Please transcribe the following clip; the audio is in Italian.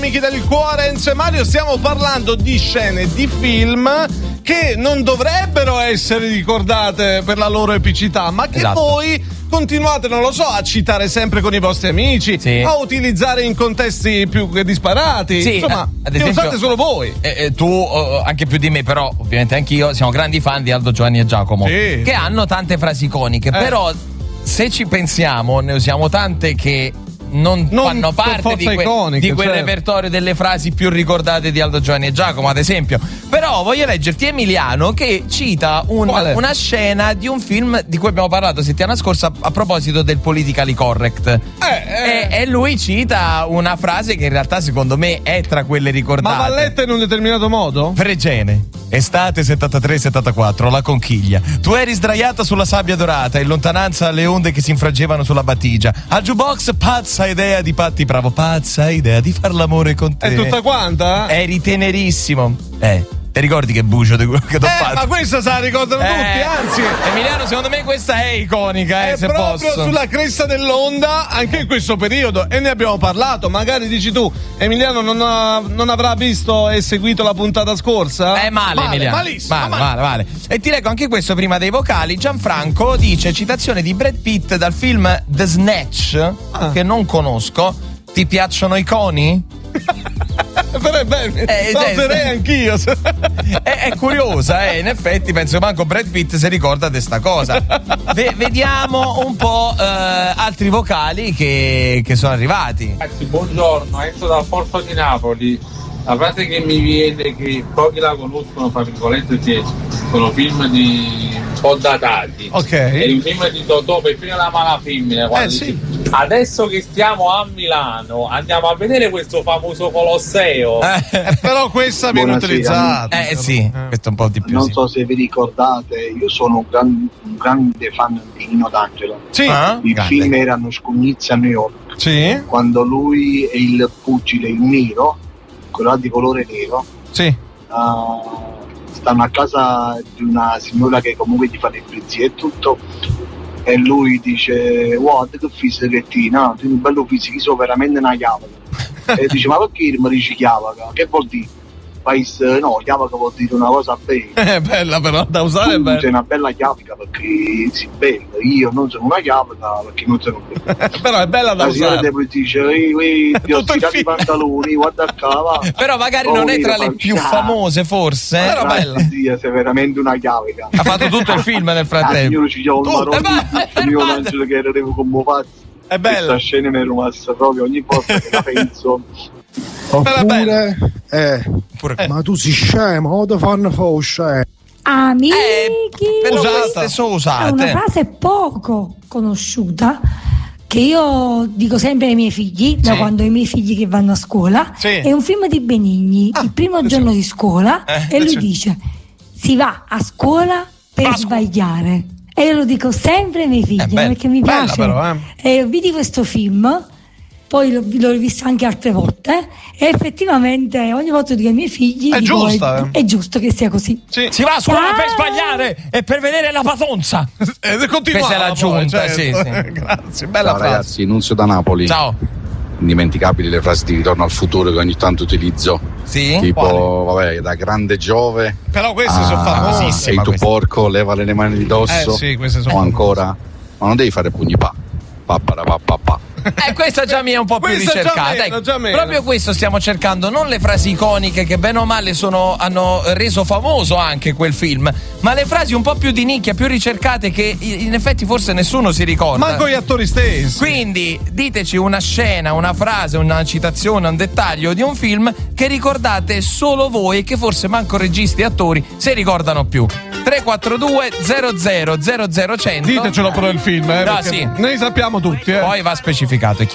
Amici del cuore, Enzo e Mario, stiamo parlando di scene di film che non dovrebbero essere ricordate per la loro epicità, ma che voi continuate, non lo so, a citare sempre con i vostri amici, a utilizzare in contesti più disparati. Insomma, ad che esempio, usate solo voi. Tu anche più di me, però ovviamente anch'io siamo grandi fan di Aldo, Giovanni e Giacomo, che hanno tante frasi iconiche, però se ci pensiamo ne usiamo tante che non fanno parte di quel repertorio delle frasi più ricordate di Aldo, Giovanni e Giacomo, ad esempio. Però voglio leggerti Emiliano che cita una scena di un film di cui abbiamo parlato settimana scorsa a proposito del politically correct. E lui cita una frase che in realtà secondo me è tra quelle ricordate. Ma va letta in un determinato modo? Fregene. Estate 73-74, la conchiglia. Tu eri sdraiata sulla sabbia dorata, in lontananza le onde che si infraggevano sulla battigia. Al jukebox, pazza idea di Patti Bravo, pazza idea di far l'amore con te. È tutta quanta? Eri tenerissimo. Ti ricordi che bucio di quello che t'ho fatto? Ma questa se la ricordano tutti, anzi. Emiliano, secondo me questa è iconica, è se proprio posso. Sulla cresta dell'onda, anche in questo periodo, e ne abbiamo parlato. Magari dici tu, Emiliano non avrà visto e seguito la puntata scorsa? Male, Emiliano. Malissimo. Male. E ti leggo anche questo prima dei vocali. Gianfranco dice, citazione di Brad Pitt dal film The Snatch, che non conosco. Ti piacciono i coni? Però è bello, lo userei anch'io. È curiosa, in effetti penso che manco Brad Pitt si ricorda di sta cosa. Vediamo un po' altri vocali che sono arrivati. Ragazzi, buongiorno, Enzo da Forza di Napoli. La frase che mi viene, che pochi la conoscono, fra virgolette, che sono film un po' datati. È il film di Totò, perfino la mala femmina. Adesso che stiamo a Milano andiamo a vedere questo famoso Colosseo. Però questa viene utilizzata. Questo è un po' di più. Non so se vi ricordate, io sono un grande fan di Nino D'Angelo. Il film era Uno Scugnizza a New York. Quando lui è il pugile, il nero, quello di colore nero, stanno a casa di una signora che comunque gli fa le pulizie e tutto, e lui dice: guarda che fisichettina, tu un bello fisico, sono veramente una chiavaca. E dice: ma perché mi dici chiavaca? Che vuol dire? No, chiavaca vuol dire una cosa bella. È bella, però da usare. Tu sei una bella chiavaca perché sei bella. Io non sono una chiavaca perché non sono bella. Però è bella da usare. La signora dice: ti ho tirato i pantaloni, guarda qua. Però magari non è tra le più famose, forse. Però bella. Sei veramente una chiavaca. Ha fatto tutto il film nel frattempo. Io ci ho un mio angelo che era come pazzo. È bella. Questa scena mi è rimasta proprio ogni volta che la penso. Oppure ma tu sei scemo, o ti fanno foscia? Amici, queste sono usate. È una frase poco conosciuta che io dico sempre ai miei figli, da quando ho i miei figli che vanno a scuola. È un film di Benigni, il primo giorno di scuola, e lui dice: si va a scuola per sbagliare. E io lo dico sempre ai miei figli, perché mi piace. Però, E vedi questo film, poi l'ho visto anche altre volte, e effettivamente ogni volta dico ai miei figli è giusto che sia così. Si va a scuola per sbagliare e per vedere la patonza. Questa è l'aggiunta. Grazie, bella frase. Ragazzi, Nunzio da Napoli. Ciao. Indimenticabili le frasi di Ritorno al futuro che ogni tanto utilizzo. Tipo, vabbè, da grande Giove. Però queste sono famosissime. Sei tu porco, levale le mani di dosso. O ancora, ma non devi fare pugni pa. Questa già mi è un po' più ricercata. Già meno. Proprio questo stiamo cercando, non le frasi iconiche che bene o male hanno reso famoso anche quel film, ma le frasi un po' più di nicchia, più ricercate, che in effetti forse nessuno si ricorda. Manco gli attori stessi. Quindi diteci una scena, una frase, una citazione, un dettaglio di un film che ricordate solo voi e che forse manco registi e attori si ricordano più. 342 00 00 100. Ditecelo però il film, No, noi sappiamo tutti. Poi va specificato.